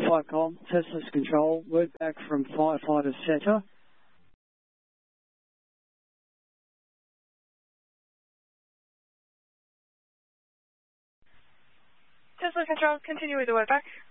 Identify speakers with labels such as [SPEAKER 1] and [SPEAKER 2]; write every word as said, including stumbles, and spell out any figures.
[SPEAKER 1] Flightcom, Tesla's control, word back from firefighter Setter.
[SPEAKER 2] Tesla control, continue with the word back.